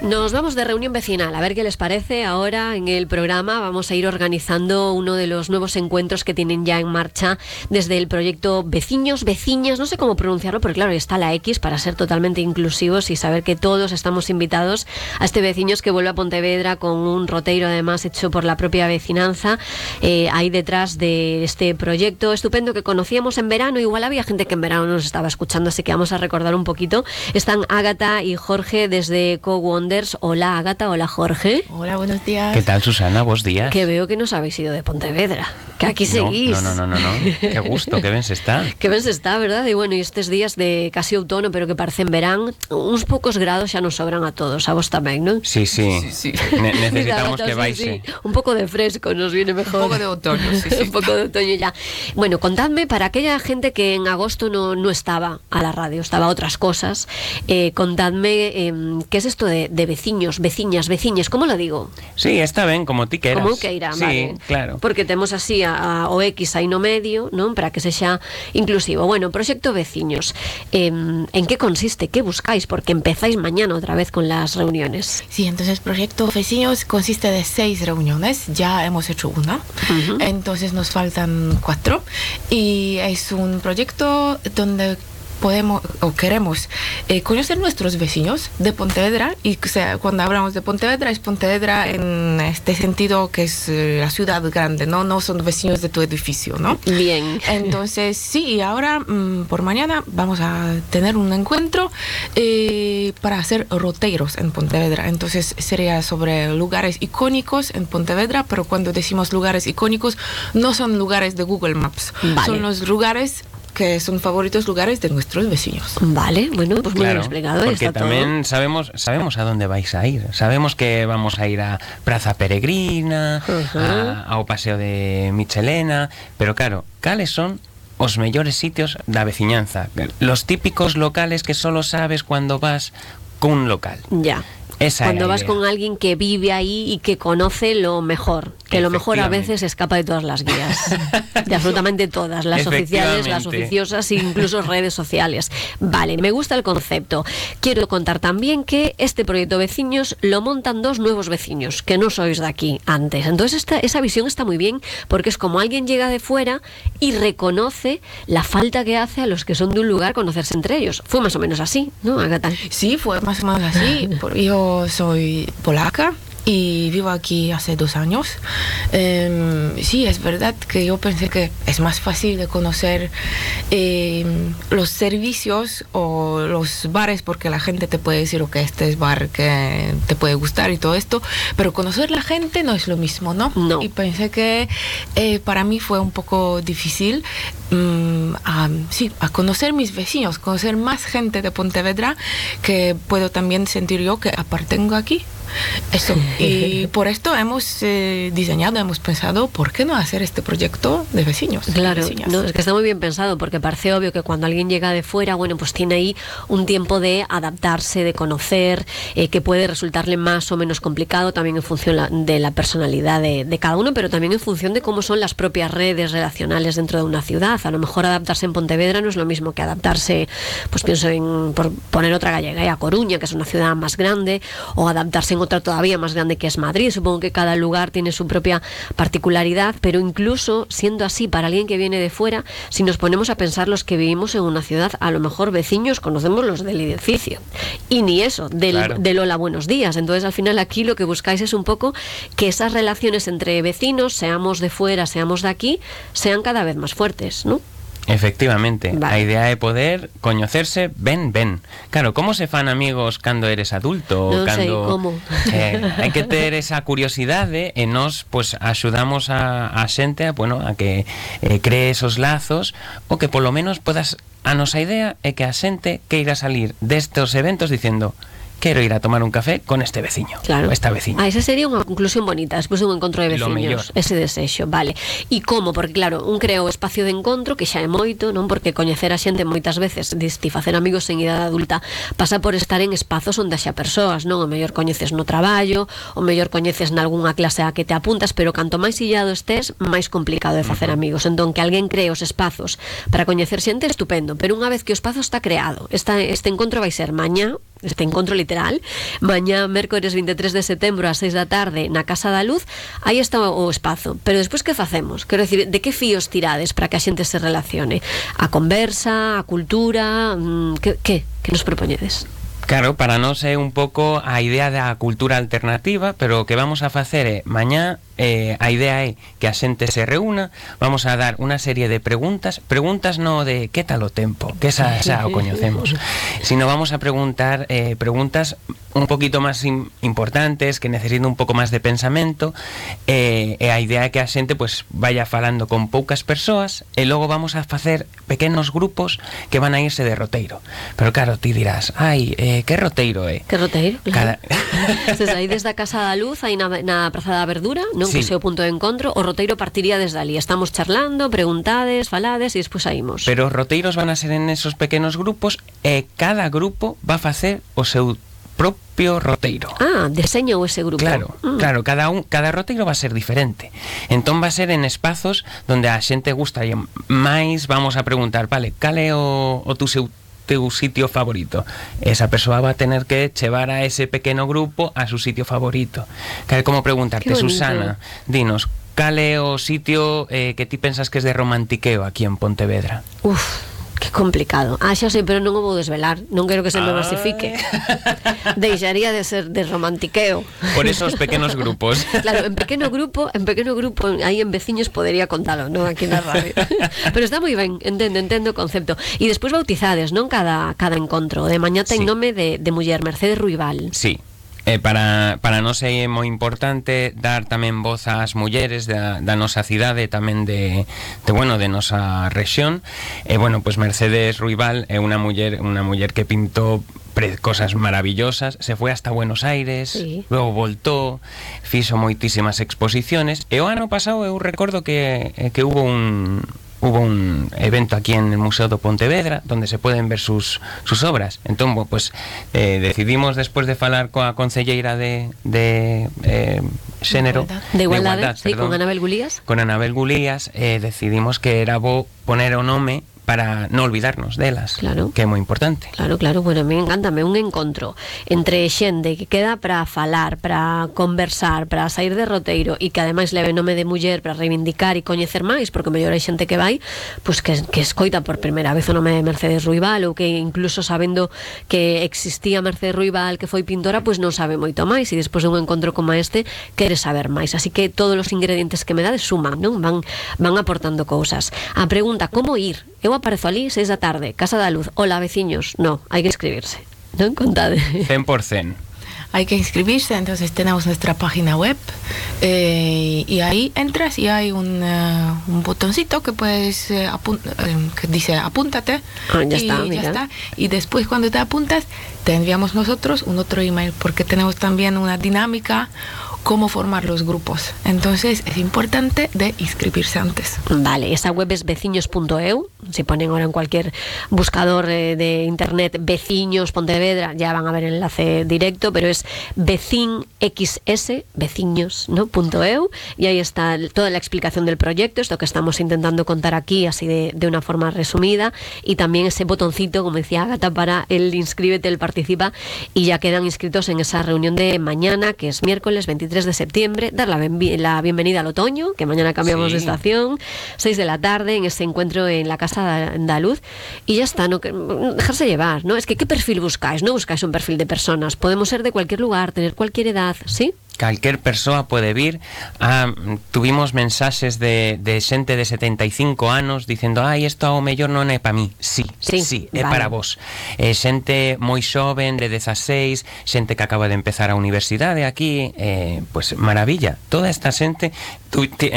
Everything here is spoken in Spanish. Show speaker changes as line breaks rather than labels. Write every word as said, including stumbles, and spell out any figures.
Nos vamos de reunión vecinal, a ver qué les parece. Ahora en el programa vamos a ir organizando uno de los nuevos encuentros que tienen ya en marcha desde el proyecto Veciños, Veciñas, no sé cómo pronunciarlo, pero claro, está la X para ser totalmente inclusivos y saber que todos estamos invitados a este Veciños que vuelve a Pontevedra con un roteiro además hecho por la propia vecinanza. Eh, ahí detrás de este proyecto estupendo que conocíamos en verano, igual había gente que en verano nos estaba escuchando, así que vamos a recordar un poquito. Están Ágata y Jorge desde Co-Wonders. Hola Ágata, hola Jorge.
Hola, buenos días.
¿Qué tal, Susana? Buenos días.
Que veo que no os habéis ido de Pontevedra, que aquí
no,
seguís.
No, no, no, no, no. Qué gusto, que ben se está.
Que ben se está, verdad? E bueno, e estes días de casi outono, pero que parecen verán, uns poucos grados xa nos sobran a todos, a vos tamén, non?
Sí, sí.
Sí, sí.
Ne necesitamos
Ágata,
que baixe.
sí, sí. Un pouco de fresco nos viene mejor.
Un poco de otoño, sí, sí.
Un poco de otoño ya. Bueno, contadme, para aquella gente que en agosto no, no estaba a la radio, estaba a otras cosas, eh, contadme eh, qué es esto de, de veciños, veciñas, veciñes, ¿cómo lo digo?
Sí, está ben, como ti queras.
Como queira,
sí,
vale.
Claro.
Porque temos así a, a, o X aí no medio, non? Para que sexa inclusivo. Bueno, proxecto Veciños, eh, ¿en qué consiste? ¿Qué buscáis? Porque empezáis mañana otra vez con las reuniones.
Sí, entonces el proyecto Veciños consiste de seis reuniones, ya hemos hecho una, uh-huh. Entonces nos faltan cuatro y es un proyecto donde podemos o queremos eh, conocer nuestros vecinos de Pontevedra y o sea, cuando hablamos de Pontevedra es Pontevedra en este sentido que es eh, la ciudad grande, no no son vecinos de tu edificio, ¿no?
Bien.
Entonces sí, y ahora mmm, por mañana vamos a tener un encuentro eh, para hacer roteiros en Pontevedra. Entonces sería sobre lugares icónicos en Pontevedra, pero cuando decimos lugares icónicos no son lugares de Google Maps, vale. Son los lugares que son favoritos lugares de nuestros vecinos.
Vale, bueno, pues muy
claro,
bien explicado.
Porque
está
también
todo.
sabemos sabemos a dónde vais a ir. Sabemos que vamos a ir a Praza Peregrina, uh-huh. a, ao Paseo de Michelena, pero claro, cales son os mellores sitios da veciñanza? Los típicos locales que solo sabes cuando vas cun local.
Ya.
Esa
cuando vas
idea.
con alguien que vive ahí y que conoce lo mejor, que lo mejor a veces escapa de todas las guías, de absolutamente todas, las oficiales, las oficiosas e incluso redes sociales. Vale, me gusta el concepto. Quiero contar también que este proyecto Veciños lo montan dos nuevos vecinos, que no sois de aquí antes. Entonces esta, esa visión está muy bien, porque es como alguien llega de fuera y reconoce la falta que hace a los que son de un lugar conocerse entre ellos. Fue más o menos así, ¿no, Ágata?
Sí, fue más o menos así. Yo soy polaca y vivo aquí hace dos años. Eh, sí, es verdad que yo pensé que es más fácil de conocer eh, los servicios o los bares, porque la gente te puede decir, ok, este es bar que te puede gustar y todo esto, pero conocer la gente no es lo mismo, ¿no?
No.
Y pensé que eh, para mí fue un poco difícil um, a, sí, a conocer mis vecinos, conocer más gente de Pontevedra, que puedo también sentir yo que apartengo aquí. Eso, y por esto hemos eh, diseñado, hemos pensado, ¿por qué no hacer este proyecto de vecinos?
Claro,
vecinas?
No, es que está muy bien pensado, porque parece obvio que cuando alguien llega de fuera, bueno, pues tiene ahí un tiempo de adaptarse, de conocer, eh, que puede resultarle más o menos complicado, también en función la, de la personalidad de, de cada uno, pero también en función de cómo son las propias redes relacionales dentro de una ciudad. A lo mejor adaptarse en Pontevedra no es lo mismo que adaptarse, pues pienso en, por poner otra gallega, eh, a Coruña, que es una ciudad más grande, o adaptarse en otra todavía más grande que es Madrid. Supongo que cada lugar tiene su propia particularidad, pero incluso siendo así, para alguien que viene de fuera, si nos ponemos a pensar los que vivimos en una ciudad, a lo mejor vecinos conocemos los del edificio y ni eso, del,
claro.
del hola, buenos días. Entonces al final aquí lo que buscáis es un poco que esas relaciones entre vecinos, seamos de fuera, seamos de aquí, sean cada vez más fuertes, ¿no?
Efectivamente,
vale.
A idea de poder coñecerse ben, ben. Claro, como se fan amigos cando eres adulto?
Non
cando,
sei como.
Eh, hai que ter esa curiosidade e nós pues, axudamos a, a xente a, bueno, a que eh, cree esos lazos o que polo menos podas... A nosa idea é que a xente queira salir destes eventos dicindo quero ir a tomar un café con este veciño,
claro.
esta veciña.
Ah, esa sería unha conclusión bonita despois de un encontro de veciños, ese desexo, vale. E como? Porque claro, un creo o espacio de encontro que xa é moito, non? Porque coñecer a xente moitas veces, diste facer amigos en idade adulta, pasa por estar en espazos onde xa persoas, non? O mellor coñeces no traballo, o mellor coñeces nalgúnha clase a que te apuntas, pero canto máis illado estés, máis complicado de facer amigos. Entón, que alguén cree os espazos para coñecer xente, estupendo, pero unha vez que o espazo está creado, esta, este encontro vai ser mañá este encontro literal, mañá mércores veintitrés de setembro ás seis da tarde na Casa da Luz, aí está o espazo. Pero despois que facemos? Quero dicir, de que fíos tirades para que a xente se relacione? A conversa, a cultura, que, que, que nos propoñedes?
Claro, para nós é un pouco a idea da cultura alternativa, pero o que vamos a facer é, mañá, eh, a idea é que a xente se reúna, vamos a dar unha serie de preguntas, preguntas no de que tal o tempo, que esa xa o coñecemos, sino vamos a preguntar eh, preguntas un poquito máis importantes, que necesitan un pouco máis de pensamento, eh, e a idea é que a xente pues, vaya falando con poucas persoas, e logo vamos a facer pequenos grupos que van a irse de roteiro. Pero claro, ti dirás, ai, eh, que roteiro é?
Que roteiro?
Cada...
Desde aí desde a Casa da Luz, aí na, na Praza da Verdura, non? Sí. Que é o punto de encontro, o roteiro partiría desde ali. Estamos charlando, preguntades, falades e despois saímos.
Pero os roteiros van a ser en esos pequenos grupos e cada grupo va a facer o seu propio roteiro.
Ah, deseñou ese grupo.
Claro, mm. claro, cada un cada roteiro va a ser diferente. Entón va a ser en espazos donde a xente gusta máis, vamos a preguntar, vale, cal é o, o tu seu teu sitio favorito? Esa persoa va a tener que chevar a ese pequeno grupo a su sitio favorito. Cal como preguntarte, Susana, dinos, cal é o sitio eh, que ti pensas que es de romantiqueo aquí en Pontevedra?
Uf, que complicado. Ah, xa sei, pero non o vou desvelar. Non quero que se me masifique. Deixaría de ser de romantiqueo.
Por esos pequenos grupos.
Claro, en pequeno grupo, en pequeno grupo, aí en veciños podería contalo, non aquí na radio. Pero está moi ben, entendo, entendo o concepto. E despois bautizades, non? Cada, cada encontro. De mañá ten sí. nome de, de muller, Mercedes Ruibal.
Sí. Eh, para, para nós é moi importante dar tamén voz ás mulleres da, da nosa cidade, tamén de, de, bueno, de nosa rexión. E, eh, bueno, pues Mercedes Ruibal é unha muller, unha muller que pintou cosas maravillosas, se foi hasta Buenos Aires, sí. Luego voltou, fixo moitísimas exposiciones, e o ano pasado eu recordo que, que hubo un... hubo un evento aquí en el Museo de Pontevedra donde se pueden ver sus, sus obras. Entón, pues eh, decidimos despois de falar coa concelleira de, de eh, xénero
de igualdade, de igualdad, sí, perdón, con Anabel Gulías
con Anabel Gulías eh, decidimos que era bo poner o nome para non olvidarnos delas,
claro.
Que é moi importante.
Claro, claro, bueno, me encántame un encontro entre xente que queda para falar, para conversar, para sair de roteiro e que ademais leve nome de muller para reivindicar e coñecer máis, porque mellor hai xente que vai, pues que, que escoita por primeira vez o nome de Mercedes Ruibal, ou que incluso sabendo que existía Mercedes Ruibal, que foi pintora, pues non sabe moito máis, e despois de un encontro como este quere saber máis, así que todos os ingredientes que me dades suman, non? Van, van aportando cousas. A pregunta, como ir? Eu aparezo ali, seis da tarde, Casa da Luz. Hola, veciños. No, hai que inscribirse. Non contade.
cien por ciento.
Hay que inscribirse, entonces tenemos nuestra página web eh, y ahí entras y hay un, uh, un botoncito que puedes eh, eh, que dice apúntate.
Ah, ya
y
está,
ya
mira.
está. Y después cuando te apuntas te enviamos nosotros un otro email porque tenemos también una dinámica cómo formar los grupos. Entonces es importante de inscribirse antes.
Vale, esa web es veciños punto eu. Si ponen ahora en cualquier buscador eh, de internet Veciños Pontevedra, ya van a ver el enlace directo, pero es vecinxs, veciños, ¿no? punto eu, y ahí está toda la explicación del proyecto, esto que estamos intentando contar aquí así de, de una forma resumida, y también ese botoncito, como decía Ágata, para el inscríbete, el participa, y ya quedan inscritos en esa reunión de mañana, que es miércoles veintitrés de septiembre, dar la, la bienvenida al otoño, que mañana cambiamos sí. de estación, seis de la tarde, en ese encuentro en la Casa da Luz, y ya está, no dejarse llevar, ¿no? Es que ¿qué perfil buscáis? No buscáis un perfil de personas, podemos ser de cualquier lugar, tener cualquier edad, ¿sí?
Calquer persoa pode vir. Ah, tuvimos mensaxes de, de xente de setenta e cinco anos dicendo, ai, isto ao mellor non é para mí. Sí, sí, sí é vale. Para vos. Eh, xente moi xoven de dezaseis, xente que acaba de empezar a universidade aquí, eh, pues maravilla. Toda esta xente tu, ti,